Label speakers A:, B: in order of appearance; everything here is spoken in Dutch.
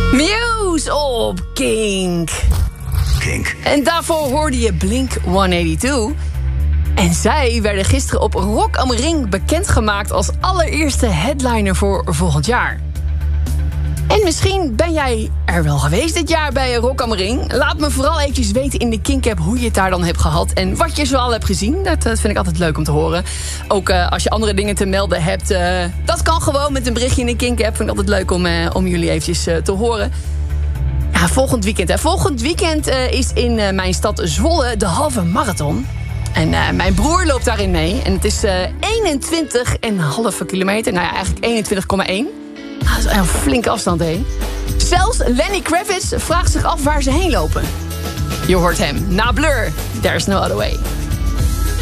A: Muse op Kink.
B: Kink.
A: En daarvoor hoorde je Blink 182. En zij werden gisteren op Rock am Ring bekendgemaakt als allereerste headliner voor volgend jaar. En misschien ben jij er wel geweest dit jaar bij Rock am Ring. Laat me vooral eventjes weten in de Kink-app hoe je het daar dan hebt gehad en wat je zoal hebt gezien. Dat vind ik altijd leuk om te horen. Ook als je andere dingen te melden hebt, dat kan gewoon met een berichtje in de Kink-app. Vind ik altijd leuk om jullie eventjes te horen. Ja, volgend weekend. Volgend weekend is in mijn stad Zwolle de halve marathon. En mijn broer loopt daarin mee. En het is 21,5 kilometer. Nou ja, eigenlijk 21,1. Dat is een flinke afstand, hè? Zelfs Lenny Kravitz vraagt zich af waar ze heen lopen. Je hoort hem na Blur. There's no other way.